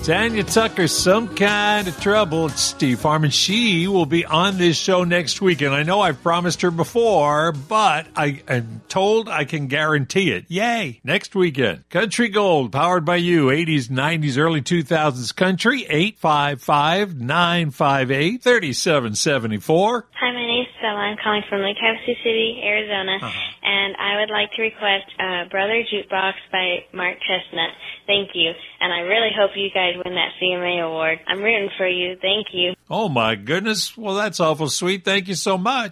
Tanya Tucker, Some Kind of Trouble. It's Steve Harmon. She will be on this show next week, and I know I've promised her before, but I'm told I can guarantee it. Yay! Next weekend. Country Gold, powered by you. 80s, 90s, early 2000s country. 855-958-3774. Hi, my name's Stella. I'm calling from Lake Havasu City, Arizona, and I would like to request Brother Jukebox by Mark Chestnut. Thank you, and I really hope you guys win that CMA award. I'm rooting for you. Thank you. Oh, my goodness. Well, that's awful sweet. Thank you so much.